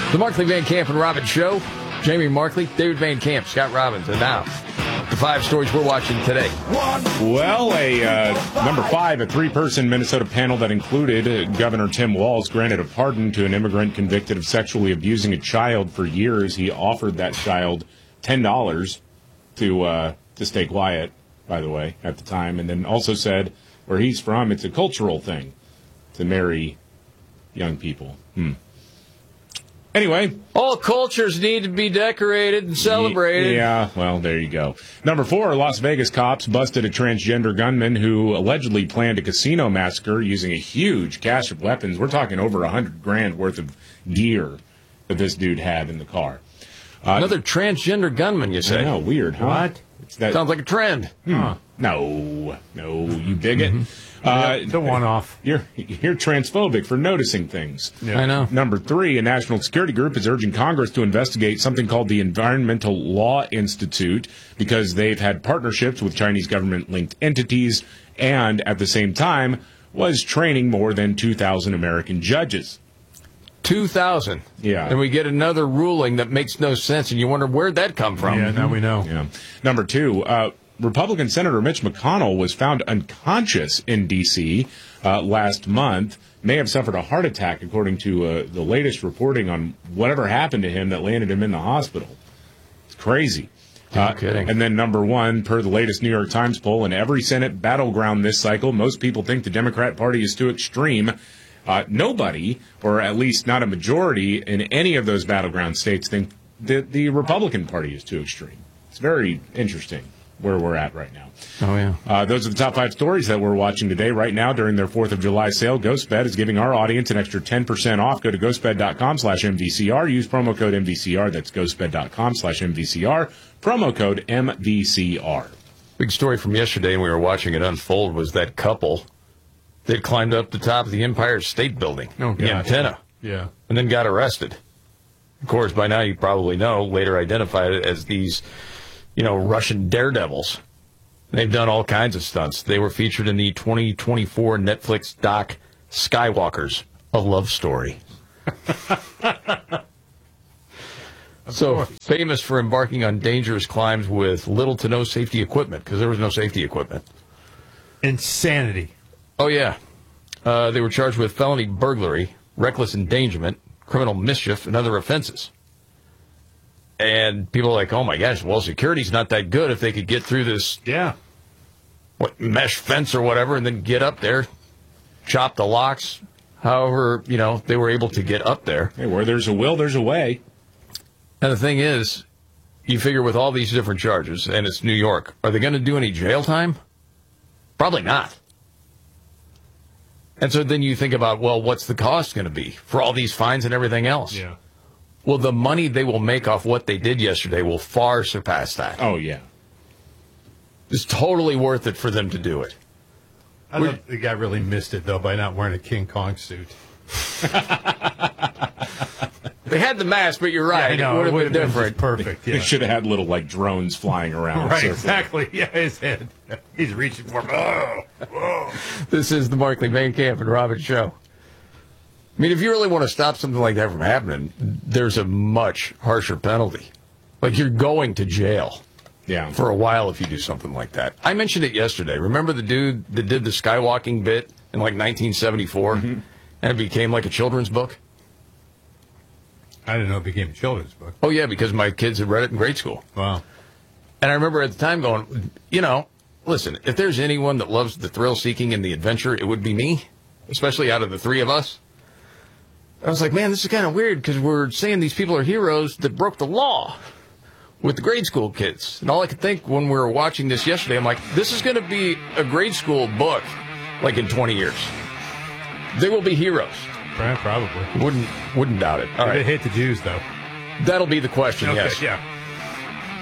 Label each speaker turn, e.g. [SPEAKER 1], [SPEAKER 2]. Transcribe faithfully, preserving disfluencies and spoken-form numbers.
[SPEAKER 1] The Markley, Van Camp, and Robbins Show. Jamie Markley, David Van Camp, Scott Robbins. And now, the five stories we're watching today.
[SPEAKER 2] Well, a uh, number five, a three-person Minnesota panel that included uh, Governor Tim Walz granted a pardon to an immigrant convicted of sexually abusing a child for years. He offered that child ten dollars to uh, to stay quiet, by the way, at the time, and then also said where he's from, it's a cultural thing to marry young people. Hmm. Anyway.
[SPEAKER 1] All cultures need to be decorated and celebrated.
[SPEAKER 2] Yeah, well, there you go. Number four, Las Vegas cops busted a transgender gunman who allegedly planned a casino massacre using a huge cache of weapons. We're talking over a hundred grand worth of gear that this dude had in the car. Uh,
[SPEAKER 1] Another transgender gunman, you say?
[SPEAKER 2] I know, weird, huh?
[SPEAKER 1] What?
[SPEAKER 2] It's that,
[SPEAKER 1] Sounds like a trend.
[SPEAKER 2] Hmm. Huh. No, no, you bigot. Mm-hmm. Uh,
[SPEAKER 3] yep, the one-off.
[SPEAKER 2] You're you're transphobic for noticing things.
[SPEAKER 1] Yeah. I know.
[SPEAKER 2] Number three, a national security group is urging Congress to investigate something called the Environmental Law Institute because they've had partnerships with Chinese government-linked entities and, at the same time, was training more than two thousand American judges.
[SPEAKER 1] two thousand.
[SPEAKER 2] Yeah.
[SPEAKER 1] And we get another ruling that makes no sense, and you wonder where'd that come from.
[SPEAKER 3] Yeah, now we know.
[SPEAKER 2] Yeah. Number two, uh, Republican Senator Mitch McConnell was found unconscious in D C uh, last month, may have suffered a heart attack, according to uh, the latest reporting on whatever happened to him that landed him in the hospital. It's crazy.
[SPEAKER 1] No
[SPEAKER 2] Uh,
[SPEAKER 1] kidding.
[SPEAKER 2] and then number one, per the latest New York Times poll, in every Senate battleground this cycle, most people think the Democrat Party is too extreme. Uh, nobody, or at least not a majority in any of those battleground states, think that the Republican Party is too extreme. It's very interesting where we're at right now.
[SPEAKER 1] Oh, yeah.
[SPEAKER 2] Uh, those are the top five stories that we're watching today. Right now, during their fourth of July sale, GhostBed is giving our audience an extra ten percent off. Go to ghostbed.com slash MVCR. Use promo code M V C R. That's ghostbed.com slash MVCR. Promo code M V C R.
[SPEAKER 1] Big story from yesterday, and we were watching it unfold, was that couple that climbed up the top of the Empire State Building,
[SPEAKER 3] Oh,
[SPEAKER 1] the
[SPEAKER 3] gosh.
[SPEAKER 1] antenna,
[SPEAKER 3] Yeah.
[SPEAKER 1] and then got arrested. Of course, by now you probably know, later identified as these, you know, Russian daredevils. They've done all kinds of stunts. They were featured in the twenty twenty-four Netflix doc Skywalkers, A Love Story. So famous for embarking on dangerous climbs with little to no safety equipment, because there was no safety equipment.
[SPEAKER 3] Insanity.
[SPEAKER 1] Oh, yeah. Uh, they were charged with felony burglary, reckless endangerment, criminal mischief, and other offenses. And people are like, oh, my gosh, well, security's not that good if they could get through this
[SPEAKER 3] Yeah.
[SPEAKER 1] what mesh fence or whatever and then get up there, chop the locks. However, you know, they were able to get up there.
[SPEAKER 2] Hey, where there's a will, there's a way.
[SPEAKER 1] And the thing is, you figure with all these different charges, and it's New York, are they going to do any jail time? Probably not. And so then you think about, well, what's the cost going to be for all these fines and everything else?
[SPEAKER 3] Yeah.
[SPEAKER 1] Well, the money they will make off what they did yesterday will far surpass that.
[SPEAKER 2] Oh, yeah.
[SPEAKER 1] It's totally worth it for them to do it.
[SPEAKER 3] I thought the guy really missed it, though, by not wearing a King Kong suit.
[SPEAKER 1] They had the mask, but you're right.
[SPEAKER 3] Yeah, I know,
[SPEAKER 1] it would have been
[SPEAKER 3] been
[SPEAKER 1] different.
[SPEAKER 3] just perfect.
[SPEAKER 2] They
[SPEAKER 3] Yeah.
[SPEAKER 2] should have had little, like, drones flying around.
[SPEAKER 3] Right,
[SPEAKER 2] circling.
[SPEAKER 3] exactly. Yeah, his head. He's reaching for me. Oh, oh.
[SPEAKER 1] This is the Markley, Van Camp, and Robbins Show. I mean, if you really want to stop something like that from happening, there's a much harsher penalty. Like, you're going to jail
[SPEAKER 2] Yeah.
[SPEAKER 1] for a while if you do something like that. I mentioned it yesterday. Remember the dude that did the skywalking bit in, like, nineteen seventy-four? Mm-hmm. And it became like a children's book?
[SPEAKER 3] I didn't know it became a children's book.
[SPEAKER 1] Oh, yeah, because my kids had read it in grade school.
[SPEAKER 3] Wow.
[SPEAKER 1] And I remember at the time going, you know, listen, if there's anyone that loves the thrill-seeking and the adventure, it would be me, especially out of the three of us. I was like, man, this is kind of weird because we're saying these people are heroes that broke the law with the grade school kids. And all I could think when we were watching this yesterday, I'm like, this is going to be a grade school book like in twenty years. They will be heroes.
[SPEAKER 3] Probably.
[SPEAKER 1] Wouldn't wouldn't doubt it. All
[SPEAKER 3] Did
[SPEAKER 1] right.
[SPEAKER 3] it hit the Jews, though?
[SPEAKER 1] That'll be the question,
[SPEAKER 3] Okay,
[SPEAKER 1] yes.
[SPEAKER 3] yeah.